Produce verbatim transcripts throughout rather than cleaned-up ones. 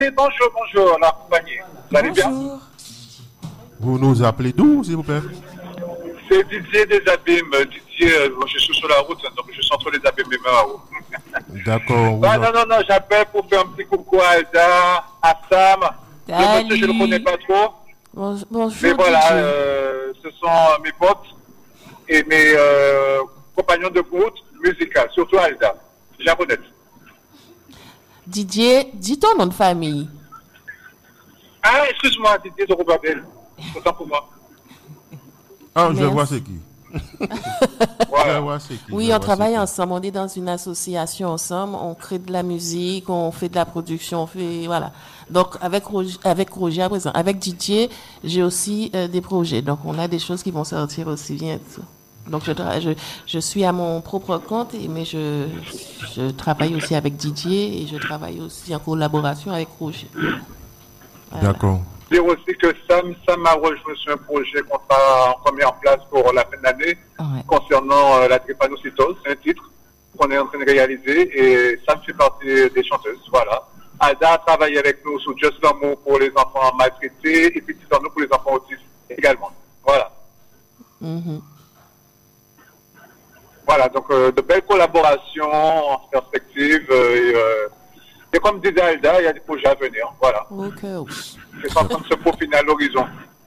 bonjour, bonjour, la compagnie. Vous allez bien? Bonjour. Vous nous appelez d'où, s'il vous plaît? C'est Didier des Abîmes. Didier, euh, je suis sur la route, donc je suis entre les Abîmes et Mao. D'accord. Ah, non, non, non, j'appelle pour faire un petit coucou à Alda, à Sam. Le monsieur, je ne le connais pas trop. Bon, bonjour. Mais voilà, Didier. euh, ce sont mes potes et mes euh, compagnons de route musicale, surtout Alda, japonaise. Didier, dis ton nom de famille. Ah, excuse-moi, Didier de Robabel. Autant pour moi. Ah, je Merci. vois c'est qui. Voilà. Je vois c'est qui. Oui, je on vois travaille c'est qui. ensemble. On est dans une association ensemble. On crée de la musique, on fait de la production, on fait voilà. Donc avec Roger, avec Roger à présent, avec Didier, j'ai aussi euh, des projets. Donc on a des choses qui vont sortir aussi bientôt. Donc je, tra- je, je suis à mon propre compte, et- mais je, je travaille aussi avec Didier et je travaille aussi en collaboration avec Roger. Voilà. D'accord. Dire aussi que Sam, Sam a rejoint sur un projet qu'on a, qu'on met en place pour la fin de l'année Ouais. concernant euh, la drépanocytose. C'est un titre qu'on est en train de réaliser et Sam fait partie des chanteuses. Voilà. Ada a travaillé avec nous sur Just L'amour pour les enfants maltraités et Petit Amour pour les enfants autistes également. Voilà. Mhm. Voilà, donc euh, de belles collaborations en perspective. euh, et, euh, et comme disait Alda, il y a des projets à venir. Voilà. Ok, oui. C'est en train de se profiler à l'horizon.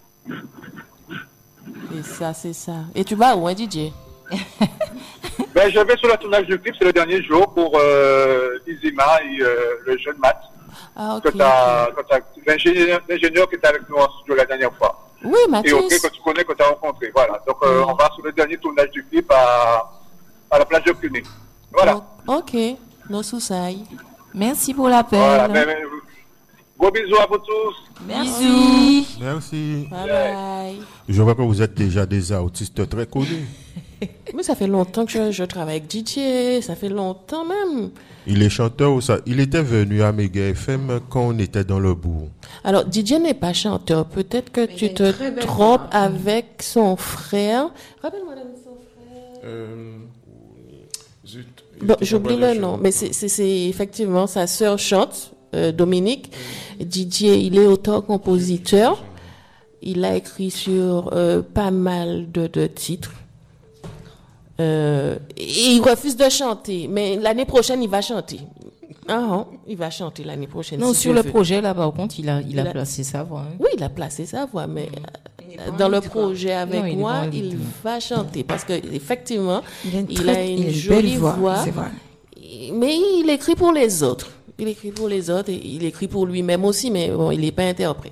Et ça, c'est ça. Et tu vas où, hein, Didier? Ben, je vais sur le tournage du clip, c'est le dernier jour pour euh, Izima et euh, le jeune Matt. Ah, Que ok. t'as- ok. que t'as- L'ingénieur l'ingénieur qui était avec nous en studio la dernière fois. Oui, Et Mathis. OK, que tu connais, que tu as rencontré. Voilà. Donc, euh, Oui. on va sur le dernier tournage du clip à, à la plage de Cluny. Voilà. O- Ok, no soucis. Merci pour l'appel. Voilà. Mais, mais, gros bisous à vous tous. Merci. Merci. Bye bye. Je vois que vous êtes déjà des artistes très connus. Mais ça fait longtemps que je, je travaille avec Didier, ça fait longtemps même. Il est chanteur ou ça? Il était venu à Méga F M quand on était dans le bourg. Alors, Didier n'est pas chanteur. Peut-être que tu te trompes avec son frère. Rappelle-moi le nom de son frère. Euh, zut, il Bon, était j'oublie pas le de nom, cheveux. mais c'est, c'est, c'est effectivement sa sœur chante, euh, Dominique. Didier, il est auteur-compositeur. Il a écrit sur euh, pas mal de, de titres. Euh, et il refuse de chanter, mais l'année prochaine, il va chanter. Ah, ah, il va chanter l'année prochaine. Non, si sur Dieu le veut. projet, là, par contre, il a, il a Il a- placé sa voix. hein. Oui, il a placé sa voix, mais Il euh, est pas dans en le lead, quoi. projet avec Non, il est moi, pas en lead. il va chanter parce que effectivement, Il a une, il très, a une il a une jolie belle voix. voix. C'est vrai. Mais il écrit pour les autres. Il écrit pour les autres et il écrit pour lui-même aussi, mais bon, il n'est pas interprète.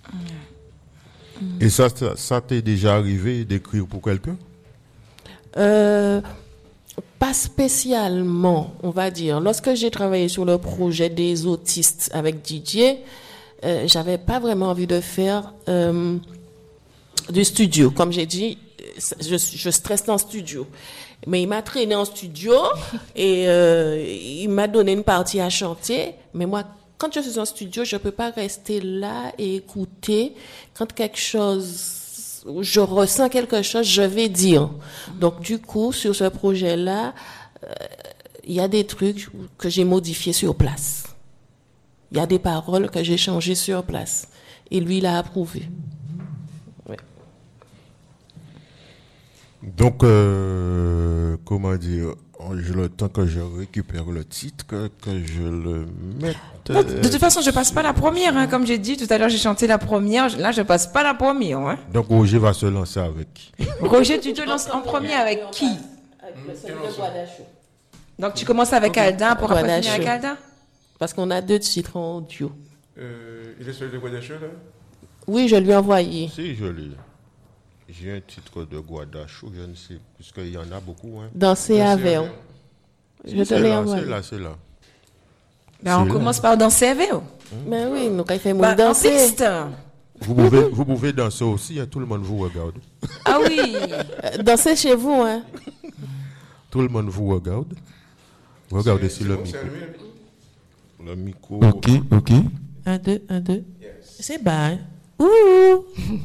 Et ça, ça, ça t'est déjà arrivé d'écrire pour quelqu'un? Euh, pas spécialement, on va dire. Lorsque j'ai travaillé sur le projet des autistes avec Didier, euh, j'avais pas vraiment envie de faire euh, du studio. Comme j'ai dit, je, je stresse en studio. Mais il m'a traîné en studio et euh, il m'a donné une partie à chanter. Mais moi, quand je suis en studio, je peux pas rester là et écouter. Quand quelque chose, je ressens quelque chose, je vais dire. Donc, du coup, sur ce projet-là, euh, il y a des trucs que j'ai modifiés sur place. Il y a des paroles que j'ai changées sur place. Et lui, il a approuvé. Ouais. Donc, euh, comment dire, je- le temps que je récupère le titre, que, que je le mette. Non, de toute façon, je passe pas la première. hein. Comme j'ai dit tout à l'heure, j'ai chanté la première. Là, je passe pas la première. hein. Donc, Roger va se lancer avec. Roger, tu te lances en premier avec qui? Donc, tu commences avec Alda pour après Voilà, finir avec je- Alda? Parce qu'on a deux titres en audio. Euh, il est sur le Guadacheux, là? Oui, je lui ai envoyé. Si, je l'ai. J'ai un titre de Guadacho, je ne sais, puisqu'il y en a beaucoup. Hein. Danser avec. Je te C'est l'ai là, envoyé. c'est là, c'est là. Ben, on C'est là. commence par danser avec. oh. Mais oui, nous, quand il fait mon Bah, en danser. piste. Vous pouvez, vous pouvez danser aussi, hein, tout le monde vous regarde. Ah oui. Euh, Danser chez vous, hein. Tout le monde vous regarde. Regardez si C'est le bon, c'est micro. allumé? Le micro. Ok, ok. Un, deux, un, deux. C'est bas, hein. Ouh.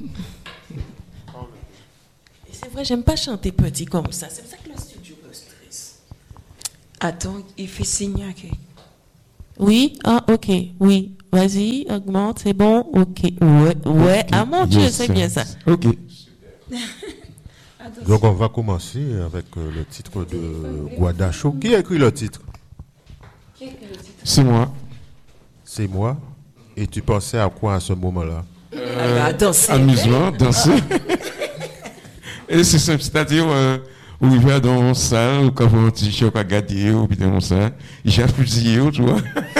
Et c'est vrai, j'aime pas chanter petit comme ça. C'est pour ça que le studio me stresse. Attends, il fait signe. ok. Oui, ah, ok, oui. Vas-y, augmente, c'est bon, ok. Ouais, ouais. Ok. Ah mon Dieu, Yes. c'est bien ça. Ok. Donc, on va commencer avec euh, le titre de Guadacho. Qui a écrit le titre? C'est moi. C'est moi. Et tu pensais à quoi à ce moment-là? Elle va danser. Amusement, danser. Et c'est simple, c'est-à-dire, euh, où il va dans une salle, ou quand on dit choc à garder, ou bien dans ça, il cherche fusillé, tu vois.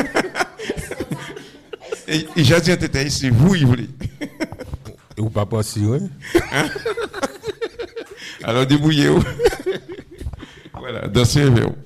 Et il a dit à tête, c'est vous, il voulait. Et ou pas pas si, ouais? Alors débrouillez-vous. Voilà, danser vers vous.